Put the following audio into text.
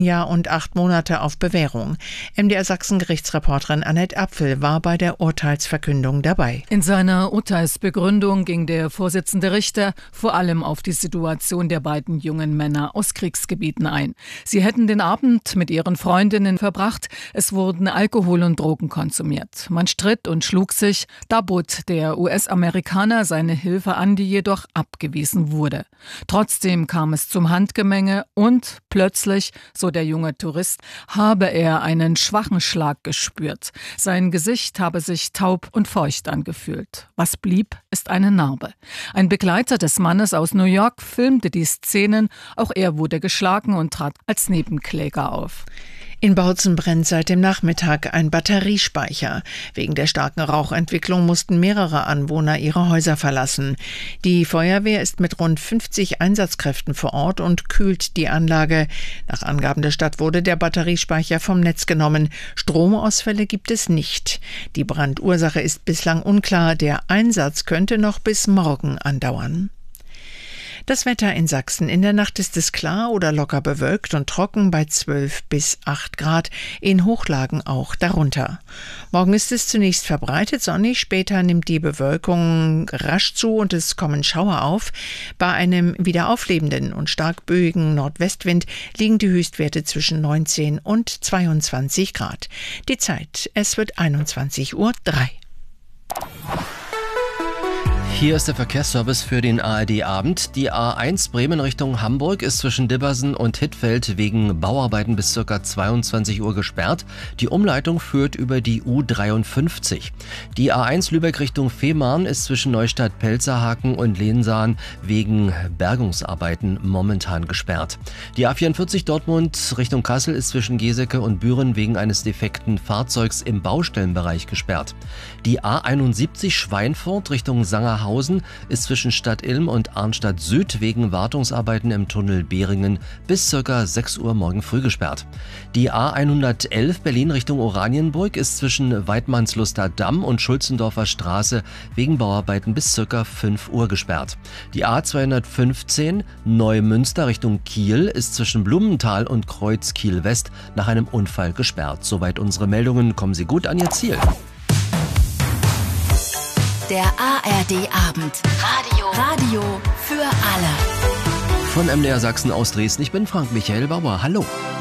Jahr und 8 Monate auf Bewährung. MDR Sachsen-Gerichtsreporterin Annette Apfel war bei der Urteilsverkündung dabei. In seiner Urteilsbegründung ging der Vorsitzende Richter vor allem auf die Situation der beiden jungen Männer aus Kriegsgebieten ein. Sie hätten den Abend mit ihren Freundinnen verbracht. Es wurden Alkohol und Drogen konsumiert. Man stritt und schlug sich. Da bot der US-Amerikaner seine Hilfe an, die jedoch abgewiesen wurde. Trotzdem kam es zum Handgemenge und plötzlich, so der junge Tourist, habe er einen schwachen Schlag gespürt. Sein Gesicht habe sich taub und feucht angefühlt. Was blieb, ist eine Narbe. Ein Begleiter des Mannes aus New York filmte die Szenen. Auch er wurde geschlagen und trat als Nebenkläger auf. In Bautzen brennt seit dem Nachmittag ein Batteriespeicher. Wegen der starken Rauchentwicklung mussten mehrere Anwohner ihre Häuser verlassen. Die Feuerwehr ist mit rund 50 Einsatzkräften vor Ort und kühlt die Anlage. Nach Angaben der Stadt wurde der Batteriespeicher vom Netz genommen. Stromausfälle gibt es nicht. Die Brandursache ist bislang unklar. Der Einsatz könnte noch bis morgen andauern. Das Wetter in Sachsen. In der Nacht ist es klar oder locker bewölkt und trocken bei 12 bis 8 Grad, in Hochlagen auch darunter. Morgen ist es zunächst verbreitet sonnig, später nimmt die Bewölkung rasch zu und es kommen Schauer auf. Bei einem wieder auflebenden und stark böigen Nordwestwind liegen die Höchstwerte zwischen 19 und 22 Grad. Die Zeit, es wird 21:03 Uhr. Hier ist der Verkehrsservice für den ARD-Abend. Die A1 Bremen Richtung Hamburg ist zwischen Dibbersen und Hittfeld wegen Bauarbeiten bis ca. 22 Uhr gesperrt. Die Umleitung führt über die U53. Die A1 Lübeck Richtung Fehmarn ist zwischen Neustadt-Pelzerhaken und Lensahn wegen Bergungsarbeiten momentan gesperrt. Die A44 Dortmund Richtung Kassel ist zwischen Geseke und Büren wegen eines defekten Fahrzeugs im Baustellenbereich gesperrt. Die A71 Schweinfurt Richtung Sangerhausen ist zwischen Stadt Ilm und Arnstadt Süd wegen Wartungsarbeiten im Tunnel Behringen bis ca. 6 Uhr morgen früh gesperrt. Die A111 Berlin Richtung Oranienburg ist zwischen Weidmannsluster Damm und Schulzendorfer Straße wegen Bauarbeiten bis ca. 5 Uhr gesperrt. Die A215 Neumünster Richtung Kiel ist zwischen Blumenthal und Kreuz Kiel West nach einem Unfall gesperrt. Soweit unsere Meldungen. Kommen Sie gut an Ihr Ziel. Der ARD-Abend. Radio für alle. Von MDR Sachsen aus Dresden. Ich bin Frank Michael Bauer. Hallo.